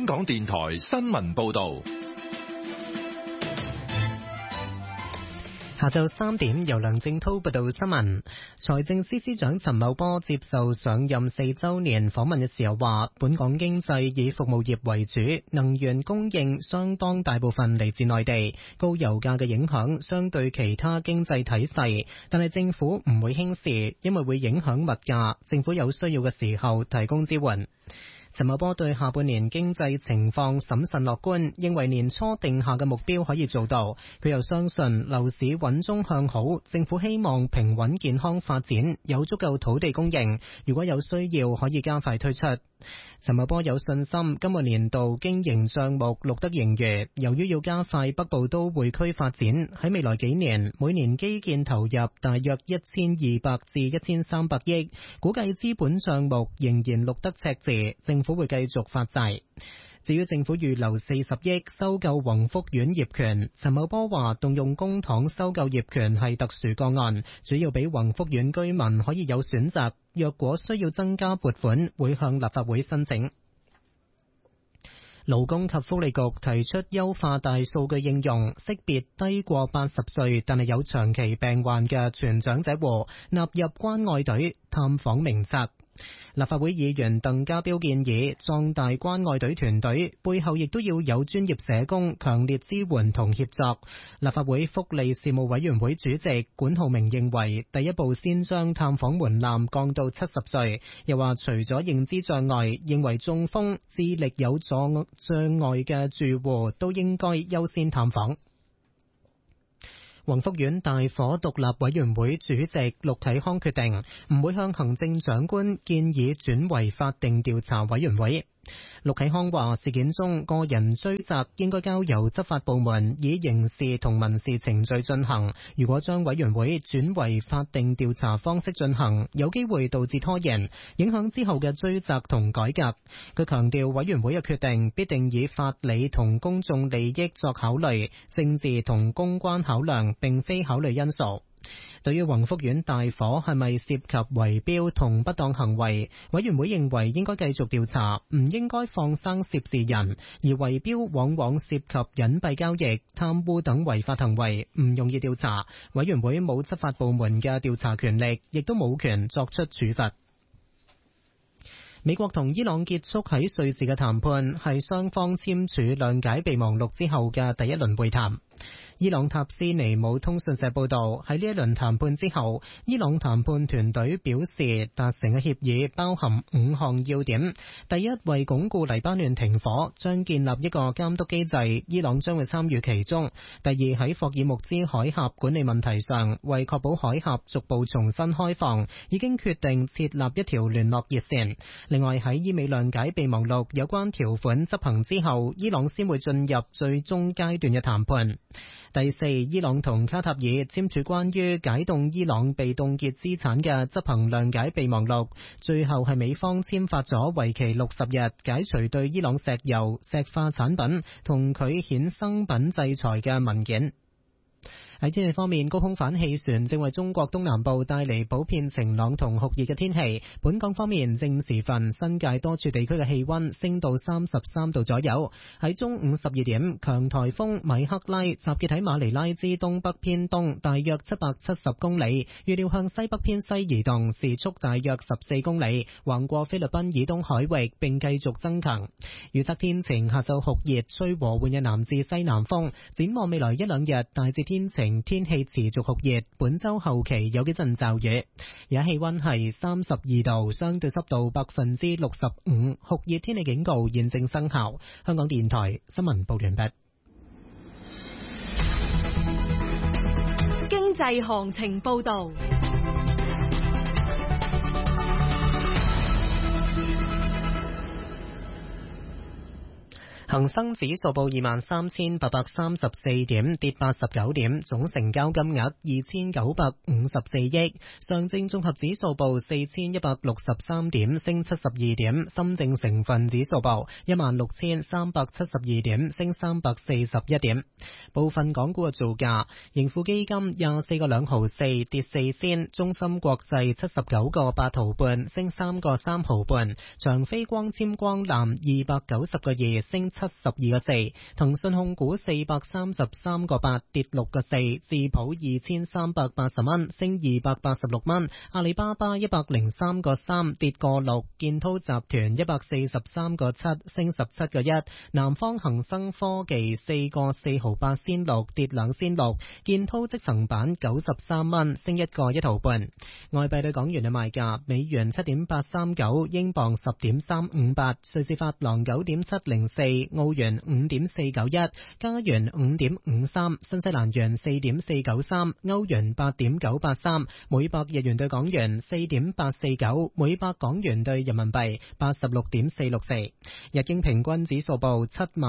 港電台新聞報道。 下晝3點，由梁正濤報道新聞。財政司司長陳茂波接受上任4週年訪問嘅時候話，本港經濟以服務業為主，能源供應相當大部分嚟自內地，高油價嘅影響相對其他經濟體細，但係政府唔會輕視，因為會影響物價，政府有需要嘅時候提供支援。陳茂波對下半年經濟情況審慎樂觀，認為年初定下嘅目標可以做到。佢又相信樓市穩中向好，政府希望平穩健康發展，有足夠土地供應，如果有需要可以加快推出。陳茂波有信心今個年度經營帳目錄得盈餘，由於要加快北部都會區發展，喺未來幾年每年基建投入大約1200至1300億，估計資本帳目仍然錄得赤字，政府會繼續發債。至於政府預留40億收購宏福苑業權，陳茂波話動用公帑收購業權係特殊個案，主要俾宏福苑居民可以有選擇，若果需要增加撥款，會向立法會申請。勞工及福利局提出優化大數據應用，識別低過80歲但係有長期病患嘅全長者戶，納入關愛隊探訪名冊。立法會議員鄧家彪建議壯大關愛隊團隊，背後亦都要有專業社工強烈支援同協作。立法會福利事務委員會主席管浩明認為，第一步先將探訪門檻降到70歲，又話除咗認知障礙，認為中風、智力有障礙嘅住戶都應該優先探訪。宏福苑大火獨立委員會主席陸啟康決定唔會向行政長官建議轉為法定調查委員會。陸啟康話，事件中個人追責應該交由執法部門以刑事同民事程序進行，如果將委員會轉為法定調查方式進行，有機會導致拖延，影響之後嘅追責同改革。佢強調委員會嘅決定必定以法理同公眾利益作考慮，政治同公關考量並非考慮因素。對於宏福苑大火係咪涉及圍標同不當行為，委員會認為應該繼續調查，唔應該放生涉事人，而圍標往往涉及隱蔽交易、貪污等違法行為，唔容易調查。委員會冇執法部門嘅調查權力，亦都冇權作出處罰。美國同伊朗結束喺瑞士嘅談判，係雙方簽署諒解備忘錄之後嘅第一輪會談。伊朗塔斯尼姆通訊社報道，喺呢一輪談判之後，伊朗談判團隊表示達成嘅協議包含5項要點。第一，為鞏固黎巴嫩停火，將建立一個監督機制，伊朗將會參與其中。第二，喺霍爾木茲海峽管理問題上，為確保海峽逐步重新開放，已經決定設立一條聯絡熱線。另外，喺伊美諒解備忘錄有關條款執行之後，伊朗先會進入最終階段嘅談判。第四，伊朗同卡塔爾簽署關於解凍伊朗被凍結資產嘅執行諒解備忘錄，最後係美方簽發咗為期60日解除對伊朗石油、石化產品同佢衍生品制裁嘅文件。喺天氣方面，高空反氣旋正為中國東南部帶嚟普遍晴朗同酷熱嘅天氣。本港方面，正午時分，新界多處地區嘅氣溫升到33度左右。喺中午12點，強颱風米克拉集結喺馬尼拉之東北偏東大約770公里，預料向西北偏西移動，時速大約14公里，橫過菲律賓以東海域並繼續增強。預測天晴，下晝酷熱，吹和緩嘅南至西南風。展望未來一兩日，大致天晴。天氣持續酷熱，本周後期有幾陣驟雨。而家氣溫係32度，相對濕度65%，酷熱天氣警告現正生效。香港電台新聞報完畢。 經濟行情報道。 恒生指數報23,834點，跌89點，總成交金額2,954億。上證綜合指數報4,163點，升72點。深證成分指數報16,372點，升341點。部分港股嘅造價：盈富基金24個2毫4，跌4仙；中芯國際79個8毫半，升3個3毫半；長飛光纖光纜290個2，升72個4；騰訊控股433個8，跌6個4；智普2380蚊，升286蚊；阿里巴巴103個3，跌個6；建滔集團143個7，升17個1；南方恒生科技4個4毫8仙6，跌2仙6；建滔積層板93蚊，升1個1毫半。外幣對港元嘅賣價：美元7.839，英鎊10.358，瑞士法郎9.704，澳元5.491，加元5.53，新西蘭元4.493，歐元8.983，每百日元對港元4.849，每百港元對人民幣86.464。日經平均指數報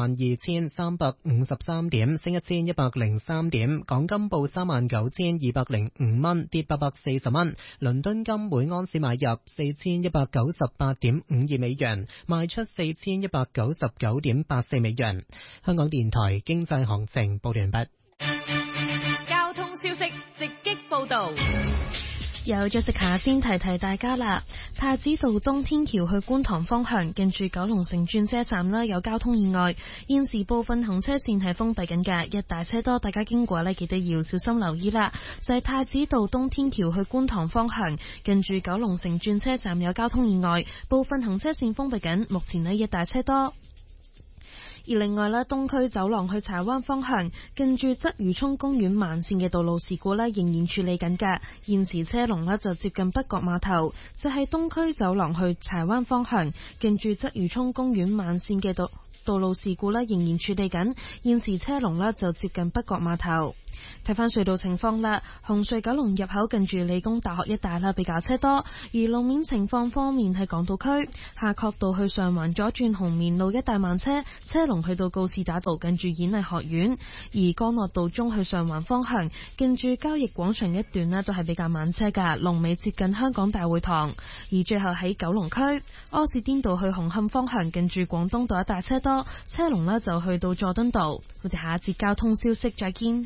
72,353點，升1103點。港金報39,205蚊，跌840蚊。倫敦金每盎司買入4,198.52美元，賣出4,199.84美元。香港電台經濟行情報完畢。 交通消息直擊報道。 有咗食下先提提大家啦，太子道東天橋去觀塘方向，近住九龍城轉車站啦，有交通意外，現時部分行車線係封閉緊嘅，一大車多，大家經過呢記得要小心留意啦。就係太子道東天橋去觀塘方向，近住九龍城轉車站有交通意外，部分行車線封閉緊，目前呢一大車多。而另外咧，東區走廊去柴灣方向，近住鰂魚涌公園慢線嘅道路事故咧，仍然處理緊㗎。現時車龍咧就接近北角碼頭，就係東區走廊去柴灣方向，近住鰂魚涌公園慢線嘅道路事故咧，仍然處理緊。現時車龍咧就接近北角碼頭。睇翻隧道情況啦，紅隧九龍入口近住理工大學一帶啦，比較車多。而路面情況方面，喺港島區夏慤道去上環左轉紅棉路一帶慢車，車龍去到告士打道近住演藝學院。而干諾道中去上環方向，近住交易廣場一段呢都係比較慢車噶，龍尾接近香港大會堂。而最後喺九龍區柯士甸道去紅磡方向，近住廣東道一帶車多，車龍呢就去到佐敦道。我哋下一節交通消息再見。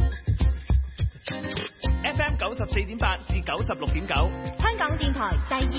FM 94.8至96.9， 香港電台第二